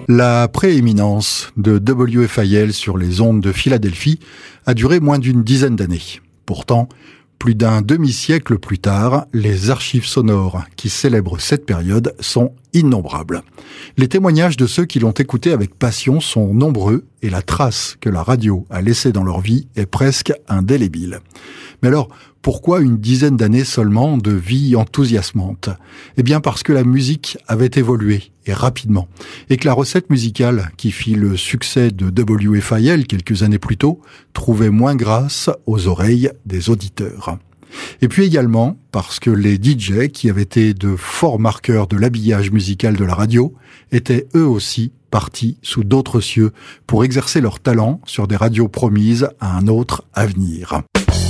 La prééminence de WFIL sur les ondes de Philadelphie a duré moins d'une dizaine d'années. Pourtant, plus d'un demi-siècle plus tard, les archives sonores qui célèbrent cette période sont innombrables. Les témoignages de ceux qui l'ont écouté avec passion sont nombreux et la trace que la radio a laissée dans leur vie est presque indélébile. Mais alors, pourquoi une dizaine d'années seulement de vie enthousiasmante ? Eh bien parce que la musique avait évolué, et rapidement, et que la recette musicale qui fit le succès de WFIL quelques années plus tôt trouvait moins grâce aux oreilles des auditeurs. Et puis également parce que les DJ, qui avaient été de forts marqueurs de l'habillage musical de la radio, étaient eux aussi partis sous d'autres cieux pour exercer leur talent sur des radios promises à un autre avenir.